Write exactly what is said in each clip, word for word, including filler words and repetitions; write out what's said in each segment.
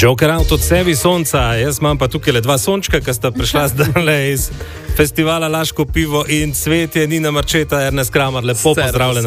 Joker out od sebi sonca, jaz imam pa tukaj le dva sončka, ki sta prišla zdaj iz festivala Laško pivo in Cvetje, Nina Marčeta, Ernest Kramar, lepo pozdravljena.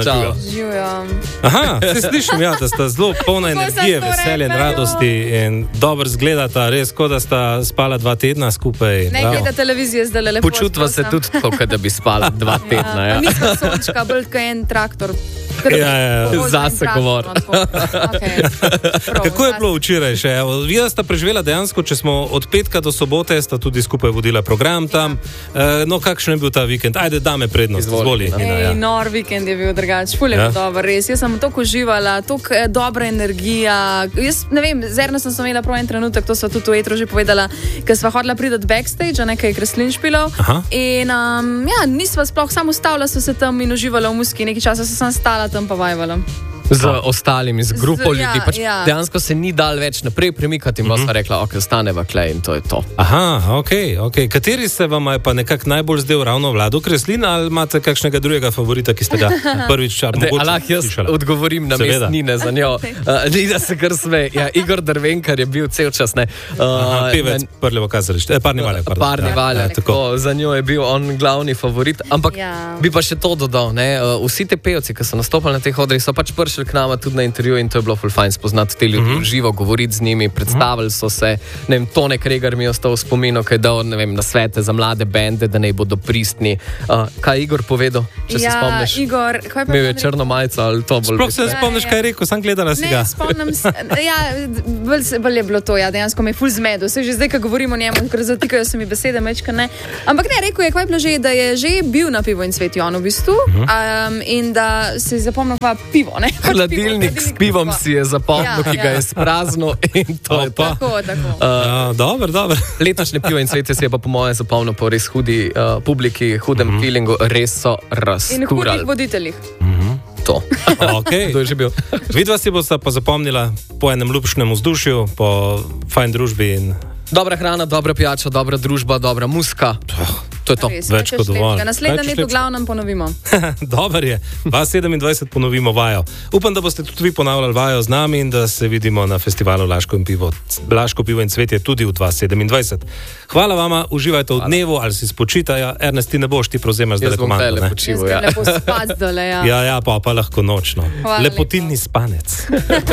Aha, se slišim, ja, da sta zelo polna energije, veselje in radosti in dobro zgledata, res, kot da sta spala dva tedna skupaj. Ne gleda televizije zdaj lepo. Počutva se tudi tako, da bi spala dva tedna. Ja. Nismo sončka, bolj kot en traktor. Ja, ja, zase govor. Okay. Kako je bilo včeraj še? Vi sta preživela dejansko, če smo od petka do sobote, sta tudi skupaj vodila program tam. Ja. No, kakšen je bil ta vikend? Ajde, dame prednost, izvoli. Ej, ja. Nor vikend je bil drugač, ful je bil ja. Dober, res. Jaz sem toliko uživala, toliko eh, dobra energija. Jaz ne vem, z Ernestom sem imela prav en trenutek, to sva tudi v etru že povedala, ker sva hodila pridati backstage, a nekaj kreslin špilov. In um, ja, nisva sploh samo stavila, sva se tam in uživala v muziki. Nekaj časa sem stala tam pa vajvala. Z ostalimi, z grupo z, ljudi. Ja, pač ja. Dejansko se ni dal več naprej premikati in mm-hmm. rekla, ok, staneva klej in to je to. Aha, ok, ok. Kateri se vam je pa nekako najbolj zdel ravno Vlado Kreslin ali imate kakšnega drugega favorita, ki ste ga prvič mogoče slišali? Alah, jaz odgovorim na mest Nine za njo. Uh, Nina se kar sme. Ja, Igor Drvenkar je bil cel čas, ne. Uh, Aha, pevec Prljevo kazalište. Eh, Parni Valjak, pardon. Parni Valjak, ja, tako. Za njo je bil on glavni favorit. Ampak ja. Bi pa še to dodal, ne. Uh, vsi te pevci, ki so nastopali na teh odrih, so pač prišli k nama tudi na intervju in to je bilo ful fajn spoznati te ljudi v mm-hmm. živo, govoriti z njimi, predstavili so se, ne vem, Tone Kregar mi je ostal v spominu, kaj je dal, ne vem, na svete za mlade bende, da ne bodo pristni. Uh, kaj je Igor povedal, če ja, se spomniš? Igor, kaj pa imel je črno majico ali to bolj? Sploh se ne spomniš, kaj je rekel, sam gledala si ga. Ne, spomnim se, ja, bolj, bolj je bilo to, ja, dejansko me je ful zmedo. Se že zdaj, ko govorimo o njemu, ker zatikajo se mi besede, mečka ne. Ampak ne, rekel je, kaj je bilo že, da je že bil na Pivo in Cvetje on v bistvu um, in da se je zapomnil pa pivo, ne? Hladilnik s pivom si je zapomnil, ja, ki ga ja. Je spraznil in to je pa. Tako, tako. Uh, ja, dober, dober. Letošnje Pivo in Cvetje si je pa po mojem zapomnil po res hudi uh, publiki, hudem mm-hmm. feelingu, res so razkurali. In hudih voditeljih. Mm-hmm. To. Okay. To je že bil. Vidva si bosta pa zapomnila po enem ljubšnem vzdušju, po fajn družbi in... Dobra hrana, dobra pijača, dobra družba, dobra muzika. To je to. Res, več kot dovolj. Naslednje leto glavnem ponovimo. Dobar je. dva sedemindvajset ponovimo vajo. Upam, da boste tudi vi ponavljali vajo z nami in da se vidimo na festivalu Laško in pivo. Laško pivo in Cvetje tudi v dva sedemindvajset. Hvala vama, uživajte v dnevu ali si spočitajo. Ernest, ti ne boš, ti prevzemaš zdaj komando. Jaz bom počival, ja. Lepo spat zdole, ja. Ja, ja, pa, pa lahko nočno. Lepotilni spanec.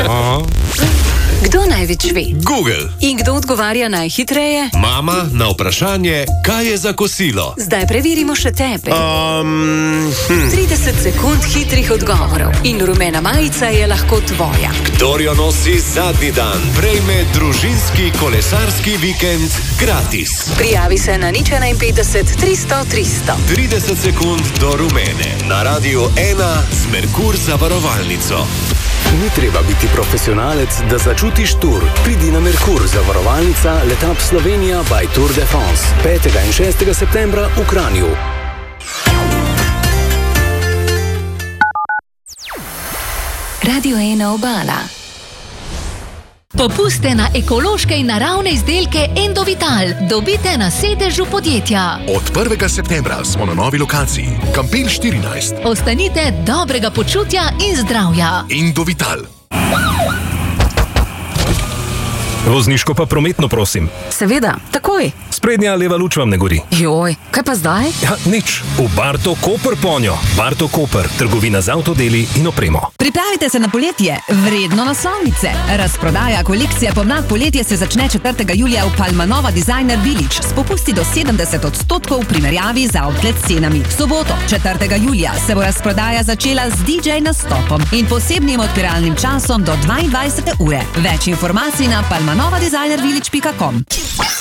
Kdo največ ve? Google. In kdo odgovarja najhitreje? Mama na vprašanje, kaj je za kosilo. Zdaj preverimo še tebe. Um, hm. trideset sekund hitrih odgovorov in rumena majica je lahko tvoja. Kdor jo nosi zadnji dan, prejme družinski kolesarski vikend gratis. Prijavi se na nič enainpetdeset tristo tristo. trideset sekund do rumene. Na Radiu ena z Merkur zavarovalnico. Ni treba biti profesionalec, da začutiš tur. Pridi na Merkur, zavarovalnica Letap Slovenija by Tour de France. petega in šestega septembra v Kranju. Radio ena Obala. Popuste na ekološke in naravne izdelke Endovital dobite na sedežu podjetja. Od prvega septembra smo na novi lokaciji, Kampel štirinajst. Ostanite dobrega počutja in zdravja. Endovital. Vozniško pa prometno, prosim. Seveda, takoj. Sprednja leva luč vam ne gori. Joj, kaj pa zdaj? Ja, nič. V Barto Koper ponjo. Barto Koper, trgovina z avtodeli in opremo. Pripravite se na poletje, vredno naslovnice. Razprodaja kolekcija pomlad poletje se začne četrtega julija v Palmanova Designer Village s popusti do sedemdeset odstotkov v primerjavi z outlet cenami. V soboto, četrtega julija, se bo razprodaja začela z D J nastopom in posebnim odpiralnim časom do dvaindvajsete ure. Več informacij na palmanova designer village pika com.